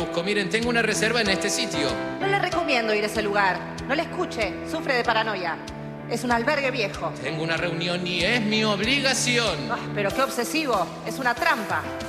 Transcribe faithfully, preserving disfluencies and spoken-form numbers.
busco. Miren, tengo una reserva en este sitio. No le recomiendo ir a ese lugar. No le escuche, sufre de paranoia. Es un albergue viejo. Tengo una reunión y es mi obligación. Ah, pero qué obsesivo, es una trampa.